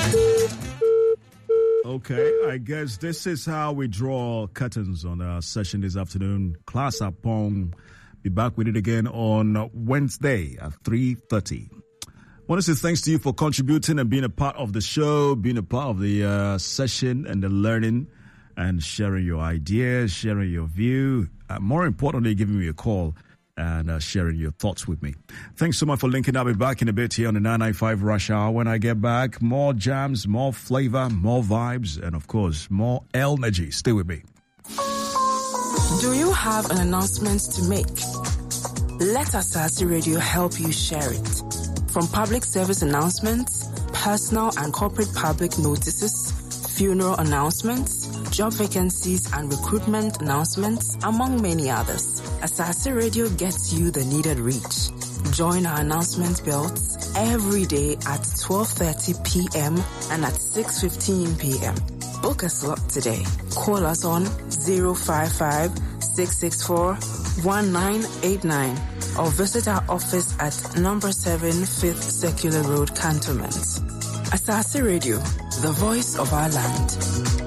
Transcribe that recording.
Okay, I guess this is how we draw curtains on our session this afternoon. Class Apong. Be back with it again on Wednesday at 3:30. Want to say thanks to you for contributing and being a part of the show, being a part of the session and the learning and sharing your ideas, sharing your view. More importantly, giving me a call and sharing your thoughts with me. Thanks so much for linking. I'll be back in a bit here on the 995 Rush Hour. When I get back, more jams, more flavor, more vibes, and of course, more energy. Stay with me. Do you have an announcement to make? Let Asase Radio help you share it. From public service announcements, personal and corporate public notices, funeral announcements, job vacancies and recruitment announcements, among many others. Asase Radio gets you the needed reach. Join our announcement belts every day at 12:30 p.m. and at 6:15 p.m. Book a slot today. Call us on 055-664-1989 or visit our office at number 7 5th Circular Road, Cantonment. Asase Radio, the voice of our land.